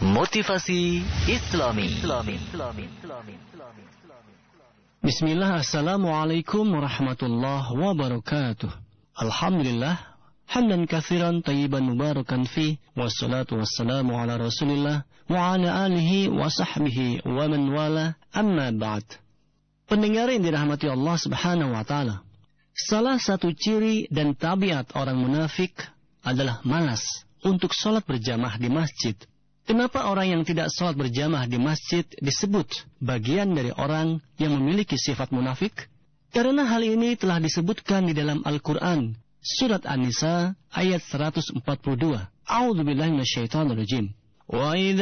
Motivasi Islami. Bismillah, assalamualaikum warahmatullahi wabarakatuh. Alhamdulillah, hamdan katsiran tayyiban mubarakan fi, wassalatu wassalamu ala Rasulillah wa ala alihi wa sahbihi wa man wala, amma ba'd. Pendengar yang dirahmati Allah Subhanahu wa taala, salah satu ciri dan tabiat orang munafik adalah malas untuk salat berjamaah di masjid. Kenapa orang yang tidak salat berjamaah di masjid disebut bagian dari orang yang memiliki sifat munafik? Karena hal ini telah disebutkan di dalam Al-Quran, Surat An-Nisa ayat 142. A'udzu billahi minasyaitonir rajim. Wa